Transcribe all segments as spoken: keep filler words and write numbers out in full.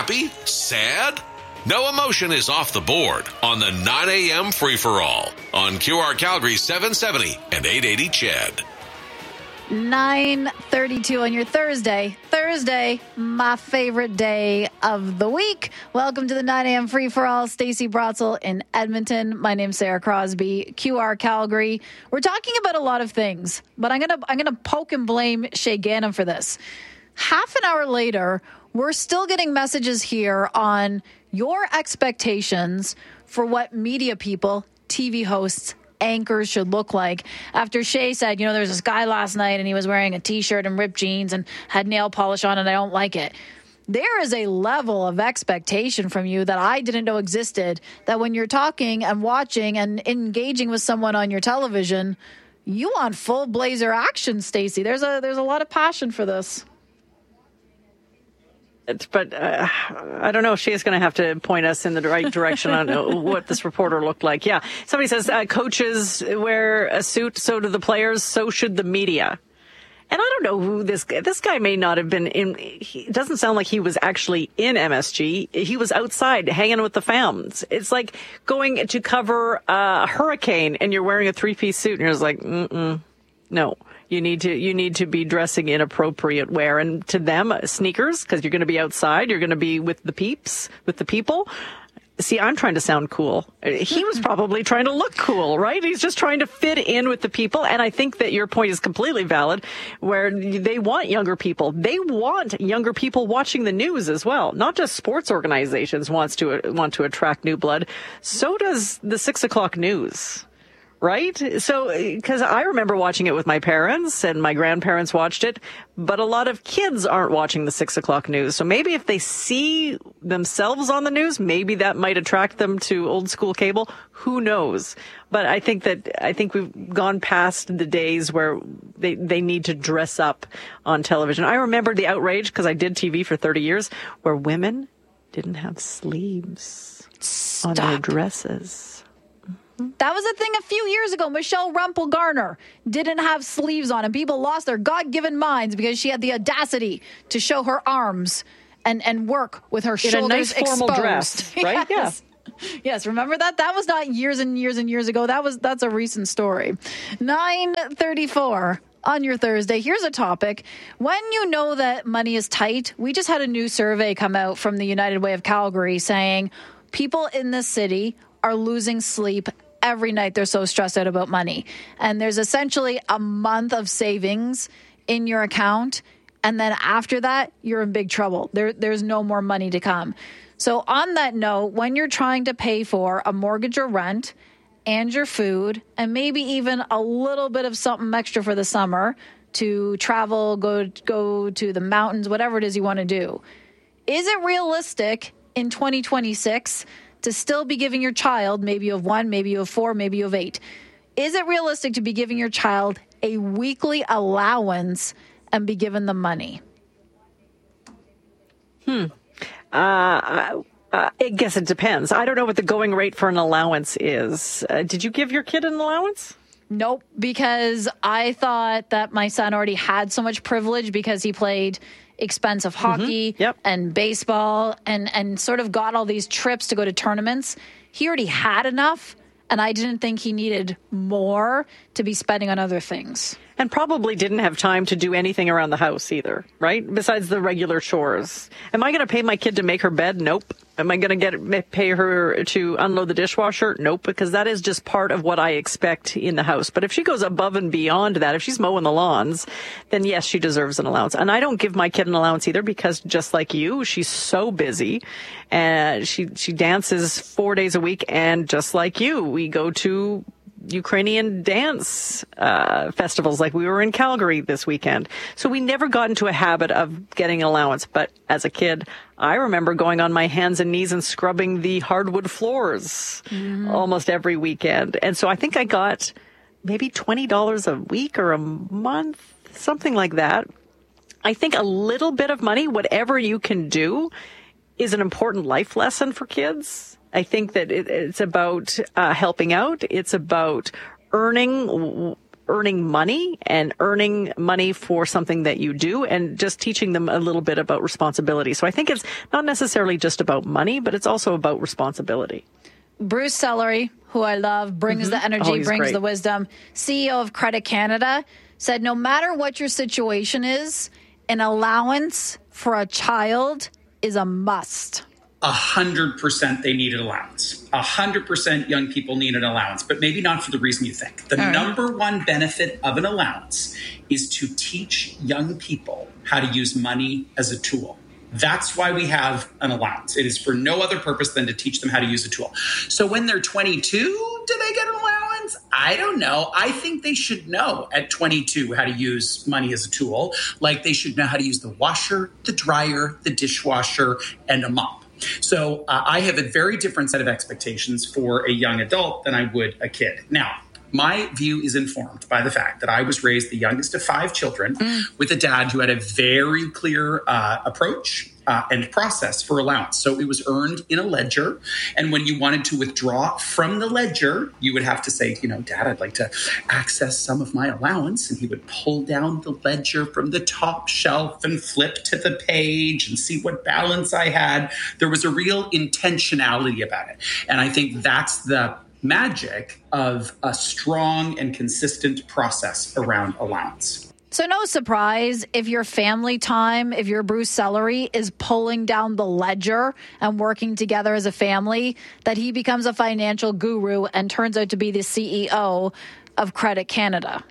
Happy? Sad? No emotion is off the board on the nine a.m. free-for-all on Q R Calgary seven seventy and eight eighty C H E D. nine thirty-two on your Thursday. Thursday, my favorite day of the week. Welcome to the nine a.m. free-for-all. Stacey Brotzel in Edmonton. My name's Sarah Crosby, Q R Calgary. We're talking about a lot of things, but I'm gonna I'm gonna poke and blame Shay Gannon for this. Half an hour later, we're still getting messages here on your expectations for what media people, T V hosts, anchors should look like. After Shay said, you know, there's this guy last night and he was wearing a T-shirt and ripped jeans and had nail polish on and I don't like it. There is a level of expectation from you that I didn't know existed, that when you're talking and watching and engaging with someone on your television, you want full blazer action, Stacey. There's a there's a lot of passion for this. It's, but uh, I don't know. She is going to have to point us in the right direction on what this reporter looked like. Yeah. Somebody says uh, coaches wear a suit, so do the players, so should the media. And I don't know who this guy, this guy may not have been in. He, it doesn't sound like he was actually in M S G. He was outside hanging with the fams. It's like going to cover a hurricane and you're wearing a three-piece suit and you're just like, mm-mm, no. You need to you need to be dressing in appropriate wear. And to them, sneakers, because you're going to be outside. You're going to be with the peeps, with the people. See, I'm trying to sound cool. He was probably trying to look cool, right? He's just trying to fit in with the people. And I think that your point is completely valid, where they want younger people. They want younger people watching the news as well. Not just sports organizations wants to want to attract new blood. So does the six o'clock news. Right? So, because I remember watching it with my parents and my grandparents watched it, but a lot of kids aren't watching the six o'clock news. So maybe if they see themselves on the news, maybe that might attract them to old school cable. Who knows? But I think that, I think we've gone past the days where they, they need to dress up on television. I remember the outrage, because I did T V for thirty years, where women didn't have sleeves Stop. on their dresses. That was a thing a few years ago. Michelle Rumpel Garner didn't have sleeves on, and people lost their God-given minds because she had the audacity to show her arms and, and work with her in shoulders a nice formal exposed. dress, right? Yes. Yeah. Yes, remember that? That was not years and years and years ago. That was that's a recent story. nine thirty-four on your Thursday. Here's a topic. When you know that money is tight, we just had a new survey come out from the United Way of Calgary saying people in this city are losing sleep every night. They're so stressed out about money. And there's essentially a month of savings in your account. And then after that, you're in big trouble. There, there's no more money to come. So on that note, when you're trying to pay for a mortgage or rent and your food, and maybe even a little bit of something extra for the summer to travel, go, go to the mountains, whatever it is you want to do, is it realistic in twenty twenty-six to still be giving your child, maybe you have one, maybe you have four, maybe you have eight, is it realistic to be giving your child a weekly allowance and be given the money? Hmm. Uh, uh, I guess it depends. I don't know what the going rate for an allowance is. Uh, did you give your kid an allowance? Nope, because I thought that my son already had so much privilege because he played expensive hockey mm-hmm. yep. and baseball and, and sort of got all these trips to go to tournaments. He already had enough, and I didn't think he needed more to be spending on other things. And probably didn't have time to do anything around the house either, right? Besides the regular chores. Am I going to pay my kid to make her bed? Nope. Am I going to get pay her to unload the dishwasher? Nope, because that is just part of what I expect in the house. But if she goes above and beyond that, if she's mowing the lawns, then yes, she deserves an allowance. And I don't give my kid an allowance either because just like you, she's so busy. And she, she dances four days a week. And just like you, we go to Ukrainian dance uh, festivals, like we were in Calgary this weekend. So we never got into a habit of getting an allowance. But as a kid, I remember going on my hands and knees and scrubbing the hardwood floors mm. almost every weekend. And so I think I got maybe twenty dollars a week or a month, something like that. I think a little bit of money, whatever you can do, is an important life lesson for kids. I think that it, it's about uh, helping out. It's about earning earning money and earning money for something that you do, and just teaching them a little bit about responsibility. So I think it's not necessarily just about money, but it's also about responsibility. Bruce Sellery, who I love, brings mm-hmm. the energy, oh, brings great. the wisdom, C E O of Credit Canada, said no matter what your situation is, an allowance for a child is a must. A hundred percent they need an allowance. A hundred percent young people need an allowance, but maybe not for the reason you think. The All right. number one benefit of an allowance is to teach young people how to use money as a tool. That's why we have an allowance. It is for no other purpose than to teach them how to use a tool. So when they're twenty-two, do they get an allowance? I don't know. I think they should know at twenty-two how to use money as a tool. Like they should know how to use the washer, the dryer, the dishwasher, and a mop. So uh, I have a very different set of expectations for a young adult than I would a kid. Now, my view is informed by the fact that I was raised the youngest of five children mm. with a dad who had a very clear uh, approach uh, and process for allowance. So it was earned in a ledger. And when you wanted to withdraw from the ledger, you would have to say, you know, Dad, I'd like to access some of my allowance. And he would pull down the ledger from the top shelf and flip to the page and see what balance I had. There was a real intentionality about it. And I think that's the magic of a strong and consistent process around allowance. So no surprise if your family time, if your Bruce Sellery is pulling down the ledger and working together as a family, that he becomes a financial guru and turns out to be the C E O of Credit Canada.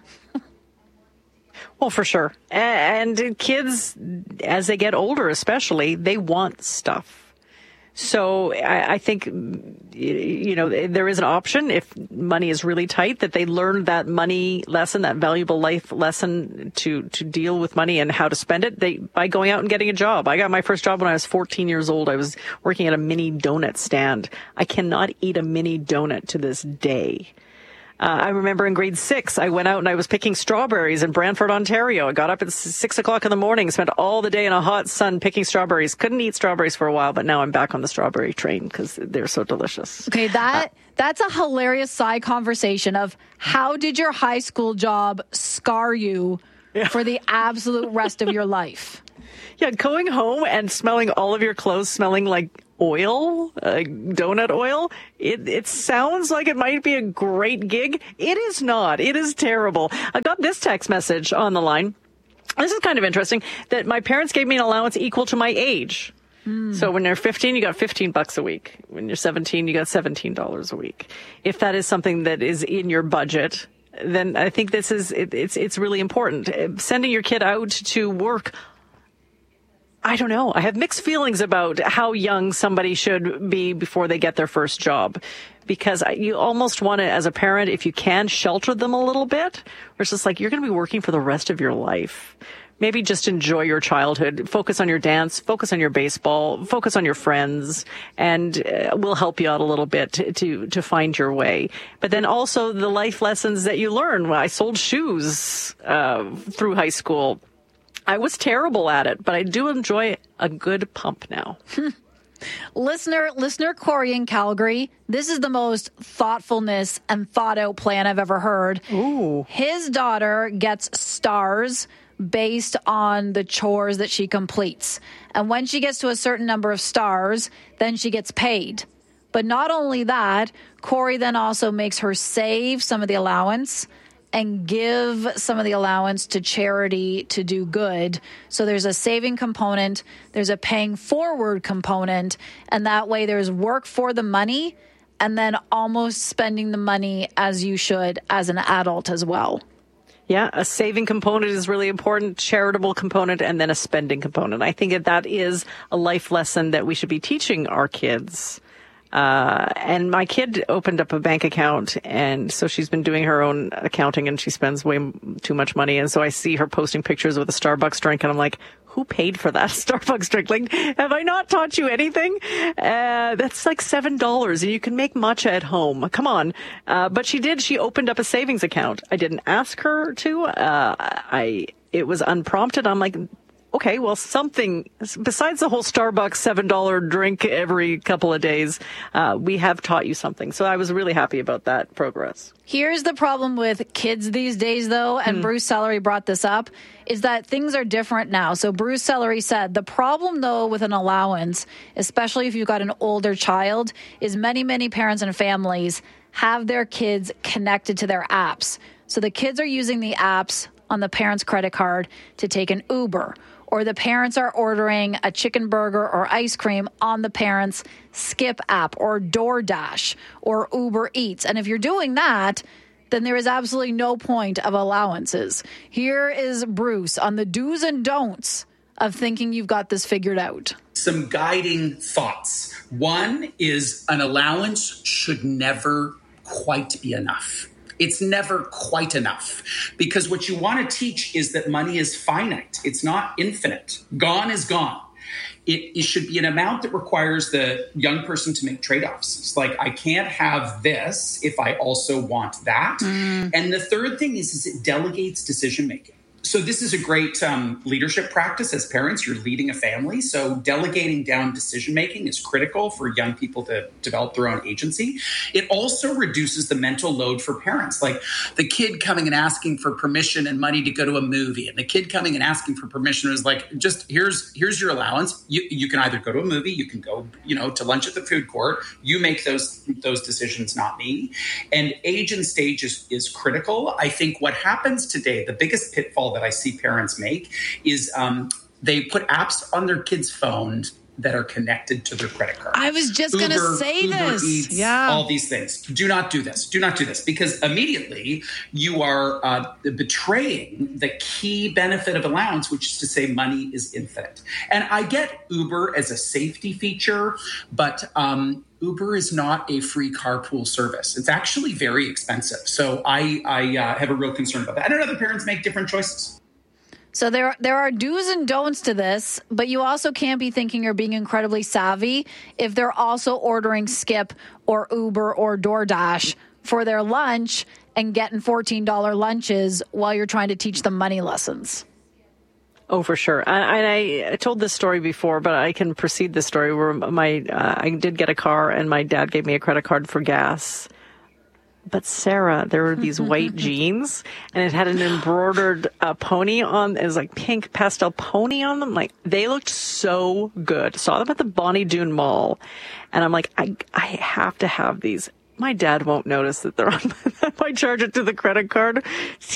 Well, for sure. And kids, as they get older especially, they want stuff. So I, I think, you know, there is an option if money is really tight that they learn that money lesson, that valuable life lesson to, to deal with money and how to spend it they, by going out and getting a job. I got my first job when I was fourteen years old. I was working at a mini donut stand. I cannot eat a mini donut to this day. Uh, I remember in grade six, I went out and I was picking strawberries in Brantford, Ontario. I got up at six o'clock in the morning, spent all the day in a hot sun picking strawberries. Couldn't eat strawberries for a while, but now I'm back on the strawberry train because they're so delicious. Okay, that uh, that's a hilarious side conversation of how did your high school job scar you yeah. for the absolute rest of your life? Yeah, going home and smelling all of your clothes smelling like oil, uh, donut oil. It, it sounds like it might be a great gig. It is not. It is terrible. I got this text message on the line. This is kind of interesting that my parents gave me an allowance equal to my age. Mm. So when you're fifteen, you got fifteen bucks a week. When you're seventeen, you got seventeen dollars a week. If that is something that is in your budget, then I think this is, it, it's, it's really important. Sending your kid out to work, I don't know. I have mixed feelings about how young somebody should be before they get their first job, because you almost want to, as a parent, if you can, shelter them a little bit. Where it's just like, you're going to be working for the rest of your life. Maybe just enjoy your childhood. Focus on your dance, focus on your baseball, focus on your friends, and uh, we'll help you out a little bit to, to, to find your way. But then also the life lessons that you learn. When I sold shoes uh, through high school, I was terrible at it, but I do enjoy a good pump now. listener, listener Corey in Calgary, this is the most thoughtfulness and thought out plan I've ever heard. Ooh. His daughter gets stars based on the chores that she completes. And when she gets to a certain number of stars, then she gets paid. But not only that, Corey then also makes her save some of the allowance and give some of the allowance to charity to do good. So there's a saving component, there's a paying forward component, and that way there's work for the money and then almost spending the money as you should as an adult as well. Yeah, a saving component is really important, charitable component, and then a spending component. I think that that is a life lesson that we should be teaching our kids. Uh, and my kid opened up a bank account, and so she's been doing her own accounting, and she spends way too much money. And so I see her posting pictures with a Starbucks drink, and I'm like, who paid for that Starbucks drink? Like, have I not taught you anything? Uh, that's like seven dollars, and you can make matcha at home. Come on. Uh, but she did. She opened up a savings account. I didn't ask her to. Uh, I, it was unprompted. I'm like, okay, well, something besides the whole Starbucks seven dollar drink every couple of days, uh, we have taught you something. So I was really happy about that progress. Here's the problem with kids these days, though, and mm. Bruce Sellery brought this up, is that things are different now. So Bruce Sellery said the problem, though, with an allowance, especially if you've got an older child, is many, many parents and families have their kids connected to their apps. So the kids are using the apps on the parent's credit card to take an Uber, or the parents are ordering a chicken burger or ice cream on the parent's Skip app or DoorDash or Uber Eats. And if you're doing that, then there is absolutely no point of allowances. Here is Bruce on the do's and don'ts of thinking you've got this figured out. Some guiding thoughts. One is an allowance should never quite be enough. It's never quite enough, because what you want to teach is that money is finite. It's not infinite. Gone is gone. It, it should be an amount that requires the young person to make trade-offs. It's like, I can't have this if I also want that. Mm. And the third thing is, is it delegates decision-making. So this is a great um, leadership practice as parents. You're leading a family. So delegating down decision-making is critical for young people to develop their own agency. It also reduces the mental load for parents. Like the kid coming and asking for permission and money to go to a movie, and the kid coming and asking for permission is like, just here's here's your allowance. You, you can either go to a movie, you can go, you know, to lunch at the food court. You make those those decisions, not me. And age and stage is, is critical. I think what happens today, the biggest pitfall that I see parents make is um, they put apps on their kids' phones that are connected to their credit card. I was just going to say Uber this. Eats, yeah. all these things. Do not do this. Do not do this, because immediately you are uh, betraying the key benefit of allowance, which is to say money is infinite. And I get Uber as a safety feature, but um, Uber is not a free carpool service. It's actually very expensive. So I, I uh, have a real concern about that. I know other parents make different choices. So there, there are do's and don'ts to this, but you also can't be thinking you're being incredibly savvy if they're also ordering Skip or Uber or DoorDash for their lunch and getting fourteen dollar lunches while you're trying to teach them money lessons. Oh, for sure. And I, I told this story before, but I can proceed this story where my uh, I did get a car and my dad gave me a credit card for gas. But Sarah, there were these white jeans, and it had an embroidered uh, pony on. It was like pink pastel pony on them. Like, they looked so good. Saw them at the Bonnie Doon Mall, and I'm like, I I have to have these. My dad won't notice that they're on. I might charge it to the credit card.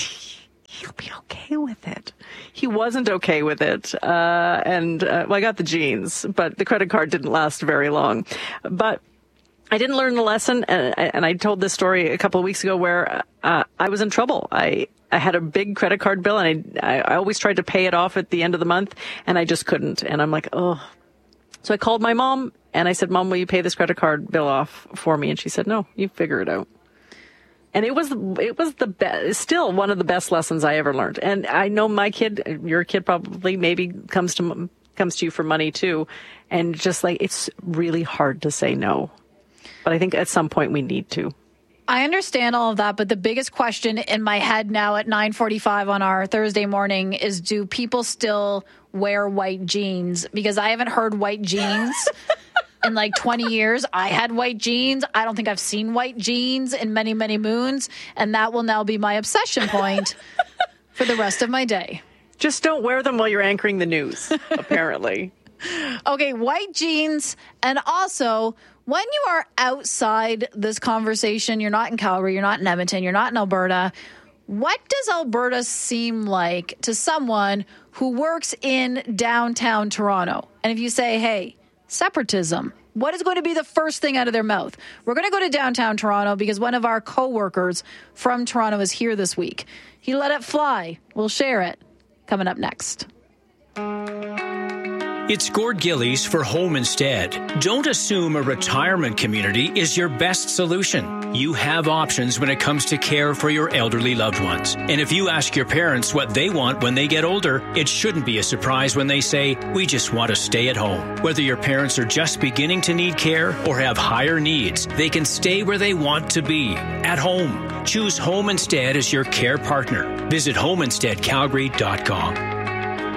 He'll be okay with it. He wasn't okay with it, uh, and uh, well, I got the jeans, but the credit card didn't last very long. But I didn't learn the lesson, and, and I told this story a couple of weeks ago where uh, I was in trouble. I, I had a big credit card bill, and I, I always tried to pay it off at the end of the month, and I just couldn't. And I'm like, oh. So I called my mom, and I said, Mom, will you pay this credit card bill off for me? And she said, no, you figure it out. And it was it was the best, still one of the best lessons I ever learned. And I know my kid, your kid probably maybe comes to comes to you for money too, and just like, it's really hard to say no. But I think at some point we need to. I understand all of that, but the biggest question in my head now at nine forty-five on our Thursday morning is, do people still wear white jeans? Because I haven't heard white jeans in like twenty years. I had white jeans. I don't think I've seen white jeans in many, many moons. And that will now be my obsession point for the rest of my day. Just don't wear them while you're anchoring the news, apparently. Okay, white jeans. And also, when you are outside this conversation, you're not in Calgary, you're not in Edmonton, you're not in Alberta. What does Alberta seem like to someone who works in downtown Toronto? And if you say, hey, separatism, what is going to be the first thing out of their mouth? We're going to go to downtown Toronto because one of our co-workers from Toronto is here this week. He let it fly. We'll share it. Coming up next. It's Gord Gillies for Home Instead. Don't assume a retirement community is your best solution. You have options when it comes to care for your elderly loved ones. And if you ask your parents what they want when they get older, it shouldn't be a surprise when they say, we just want to stay at home. Whether your parents are just beginning to need care or have higher needs, they can stay where they want to be, at home. Choose Home Instead as your care partner. Visit home instead calgary dot com.